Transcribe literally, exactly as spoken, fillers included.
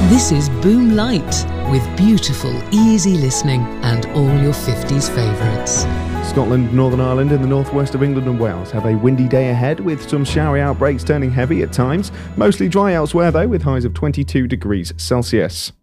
This is Boom Light, with beautiful, easy listening and all your fifties favourites. Scotland, Northern Ireland and the northwest of England and Wales have a windy day ahead with some showery outbreaks turning heavy at times. Mostly dry elsewhere though, with highs of twenty-two degrees Celsius.